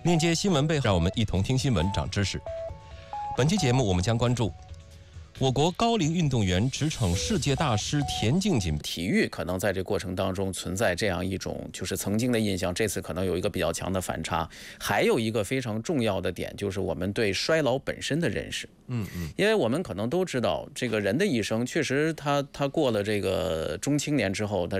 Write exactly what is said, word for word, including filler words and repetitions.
链接新闻背后，让我们一同听新闻、长知识。本期节目我们将关注我国高龄运动员直闯世界大师田径锦标。 体育可能在这过程当中存在这样一种就是曾经的印象，这次可能有一个比较强的反差。还有一个非常重要的点，就是我们对衰老本身的认识。 嗯嗯， 因为我们可能都知道，这个人的一生确实他他过了这个中青年之后，他